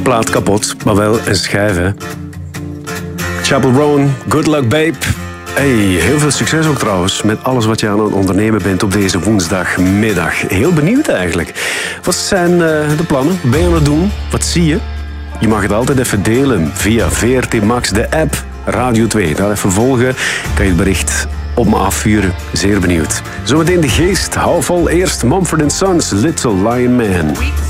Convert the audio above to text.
plaat kapot, maar wel een schijf, hè. Chappell Roan, Good Luck Babe. Hey, heel veel succes ook trouwens met alles wat je aan het ondernemen bent op deze woensdagmiddag. Heel benieuwd eigenlijk. Wat zijn de plannen? Wat ben je aan het doen? Wat zie je? Je mag het altijd even delen via VRT Max, de app Radio 2. Daar even volgen, kan je het bericht op me afvuren. Zeer benieuwd. Zometeen de geest, hou vol. Eerst Mumford & Sons, Little Lion Man.